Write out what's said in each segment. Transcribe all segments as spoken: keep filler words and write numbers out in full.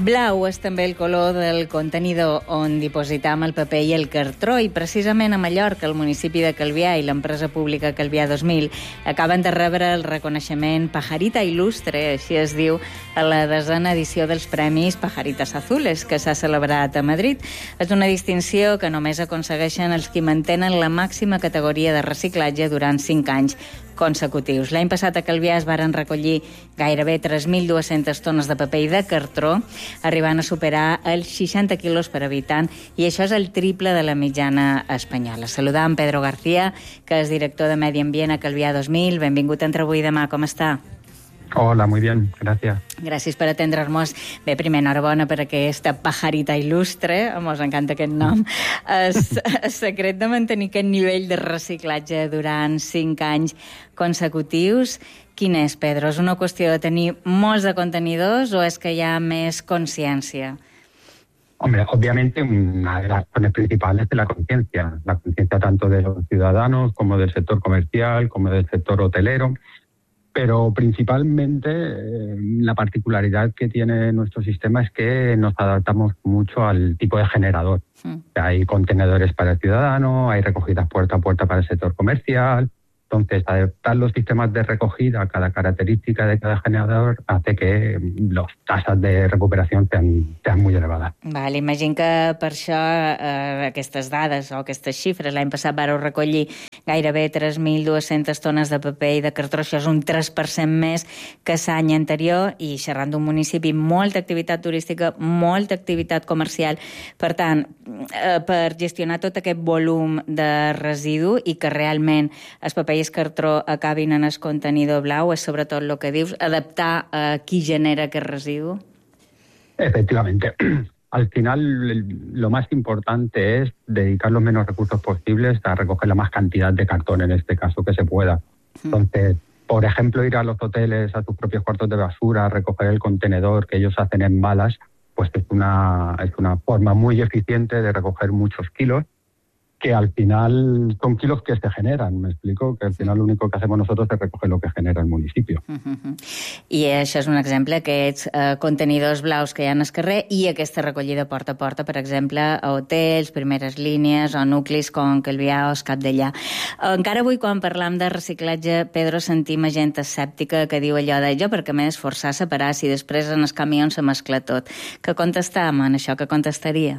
Blau és també el color del contenidor on dipositam el paper i el cartró, i precisament a Mallorca, el municipi de Calvià i l'empresa pública Calvià dos mil acaben de rebre el reconeixement Pajarita Il·lustre, així es diu, a la desena edició dels Premis Pajaritas Azules, que s'ha celebrat a Madrid. És una distinció que només aconsegueixen els qui mantenen la màxima categoria de reciclatge durant cinc anys consecutius. L'any passat a Calvià es varen recollir gairebé tres mil dues-centes tones de paper i de cartró, arribant a superar els seixanta quilos per habitant, i això és el triple de la mitjana espanyola. Saludam Pedro García, que és director de Medi Ambient a Calvià dos mil. Benvingut a Entre avui i demà, com està? Hola, muy bien, gracias. Gràcies per atendre'ns. Bé, primer, enhorabona per aquesta pajarita il·lustre, mos encanta aquest nom. El, el secret de mantenir aquest nivell de reciclatge durant cinc anys consecutius, quin és, Pedro? És una qüestió de tenir molts de contenidors o és que hi ha més consciència? Hombre, obviamente una de las razones principales es la conciencia, la conciencia tanto de los ciudadanos como del sector comercial, como del sector hotelero. Pero principalmente eh, la particularidad que tiene nuestro sistema es que nos adaptamos mucho al tipo de generador. Sí. Hay contenedores para el ciudadano, hay recogidas puerta a puerta para el sector comercial. Entonces, adaptar los sistemas de recogida a cada característica de cada generador hace que les tasas de recuperació sean, sean muy elevadas. Val, imagino que per això eh, aquestes dades o aquestes xifres, l'any passat vareu recollir gairebé tres mil dues-centes tones de paper i de cartró, això és un tres per cent més que l'any anterior, i xerrant d'un municipi amb molta activitat turística, molta activitat comercial. Per tant, eh, per gestionar tot aquest volum de residu i que realment el paper i el cartró acabin en el contenidor blau, és sobretot el que dius, adaptar a qui genera aquest residu? Efectivamente. Al final, lo más importante es dedicar los menos recursos posibles a recoger la más cantidad de cartón, en este caso, que se pueda. Entonces, por ejemplo, ir a los hoteles, a tus propios cuartos de basura, recoger el contenedor que ellos hacen en balas, pues es una, es una forma muy eficiente de recoger muchos kilos, que al final son kilos que se generan, ¿me explico? Que al final lo único que hacemos nosotros es recoger lo que genera el municipio. Uh-huh. I això és un exemple, aquests eh, contenidors blaus que hi ha al carrer i aquesta recollida porta a porta, per exemple, a hotels, primeres línies o nuclis com Calvià o Capdellà. Encara avui, quan parlam de reciclatge, Pedro, sentim gent escèptica que diu allò de jo perquè m'he d'esforçar a separar si després en els camions se mescla tot. Què contestam en això? Què contestaria?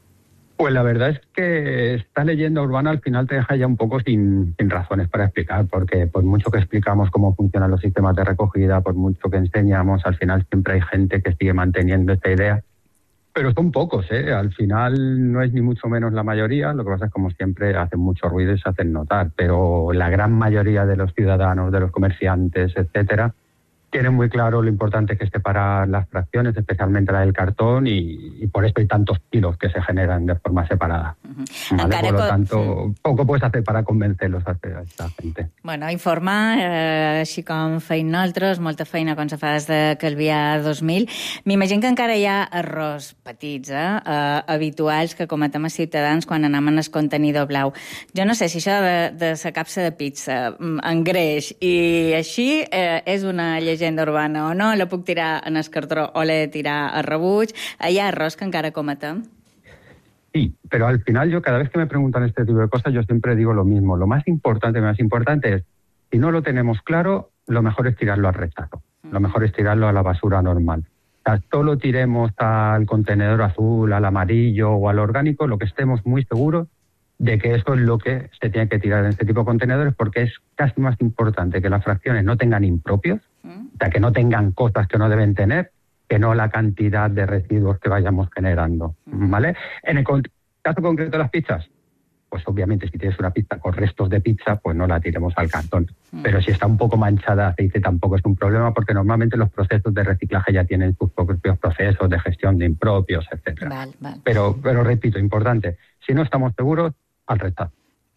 Pues la verdad es que esta leyenda urbana al final te deja ya un poco sin, sin razones para explicar, porque por mucho que explicamos cómo funcionan los sistemas de recogida, por mucho que enseñamos, al final siempre hay gente que sigue manteniendo esta idea. Pero son pocos, ¿eh? Al final no es ni mucho menos la mayoría, lo que pasa es que como siempre hacen mucho ruido y se hacen notar, pero la gran mayoría de los ciudadanos, de los comerciantes, etcétera, tienen muy claro lo importante que es separar las fracciones, especialmente la del cartón, y, y por eso hay tantos kilos que se generan de forma separada. Uh-huh. ¿Vale? Por lo tanto, poco puedes hacer para convencerlos a esta gente. Bueno, informar, eh, així com feim nosaltres, molta feina quan se fa des de Calvià dos mil. M'imagino que encara hi ha errors petits, eh, eh, habituals que cometem a ciutadans quan anem en el contenidor blau. Jo no sé si això de, de la capsa de pizza en greix i així eh, és una llegenda llegenda urbana o no, la puc tirar en el cartró o l'he de tirar a rebuig. Hi ha errors que encara cometem? Sí, pero al final yo cada vez que me preguntan este tipo de cosas yo siempre digo lo mismo. Lo más importante, más importante es, si no lo tenemos claro, lo mejor es tirarlo al rechazo. Mm. Lo mejor es tirarlo a la basura normal. O sea, solo tiremos al contenedor azul, al amarillo o al orgánico, lo que estemos muy seguros de que eso es lo que se tiene que tirar en este tipo de contenedores, porque es casi más importante que las fracciones no tengan impropios, ¿Mm? O sea, que no tengan cosas que no deben tener, que no la cantidad de residuos que vayamos generando, ¿vale? En el caso concreto de las pizzas, pues obviamente si tienes una pizza con restos de pizza, pues no la tiremos al cartón. Mm. Pero si está un poco manchada de aceite tampoco es un problema, porque normalmente los procesos de reciclaje ya tienen sus propios procesos de gestión de impropios, etcétera. Vale, vale. Pero, pero repito, importante, si no estamos seguros, al rechazo.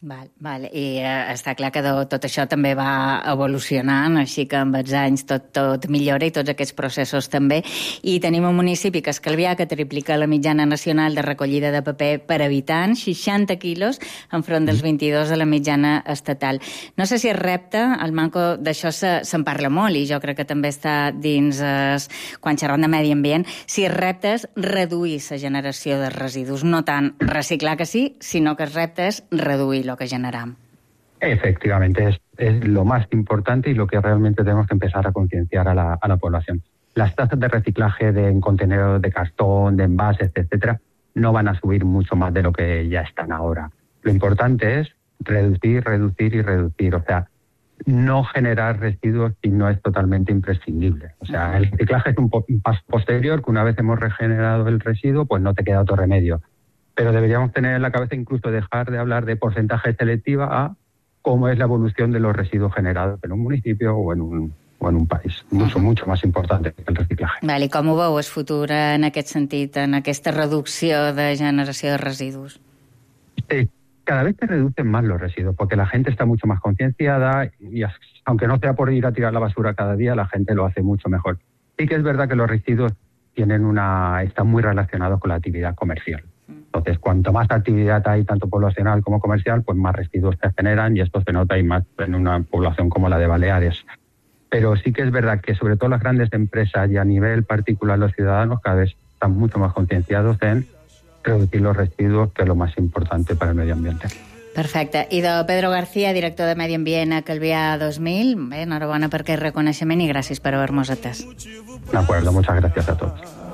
Val, val. I eh, està clar que de, tot això també va evolucionant, així que amb els anys tot, tot millora i tots aquests processos també. I tenim un municipi que és Calvià, que triplica la mitjana nacional de recollida de paper per habitant, seixanta quilos, enfront dels vint-i-dos de la mitjana estatal. No sé si és repte, el manco d'això se, se'n parla molt, i jo crec que també està dins, es, quan xerram de medi ambient, si és repte és reduir la generació de residus, no tant reciclar que sí, sinó que el repte és reduir lo que generamos. Efectivamente, es, es lo más importante y lo que realmente tenemos que empezar a concienciar a la, a la población. Las tasas de reciclaje de en contenedores de cartón, de envases, etcétera, no van a subir mucho más de lo que ya están ahora. Lo importante es reducir, reducir y reducir. O sea, no generar residuos si no es totalmente imprescindible. O sea, el reciclaje es un, po- un paso posterior, que una vez hemos regenerado el residuo, pues no te queda otro remedio. Pero deberíamos tener en la cabeza incluso dejar de hablar de porcentaje selectiva a cómo es la evolución de los residuos generados en un municipio o en un, o en un país. Mucho, mucho más importante que el reciclaje. Vale, I com ho veu el futur en aquest sentit, en aquesta reducció de generació de residus? Sí, cada vez se reducen más los residuos porque la gente está mucho más concienciada y aunque no sea por ir a tirar la basura cada día, la gente lo hace mucho mejor. Sí que es verdad que los residuos tienen una, están muy relacionados con la actividad comercial. Entonces, cuanto más actividad hay, tanto poblacional como comercial, pues más residuos se generan y esto se nota y más en una población como la de Baleares. Pero sí que es verdad que sobre todo las grandes empresas y a nivel particular los ciudadanos cada vez están mucho más concienciados en reducir los residuos, que es lo más importante para el medio ambiente. Perfecte. I de Pedro García, director de Medi Ambient a Calvià dos mil, bé, enhorabona per aquest reconeixement i gràcies per haver-nos atès. De acuerdo, muchas gracias a todos.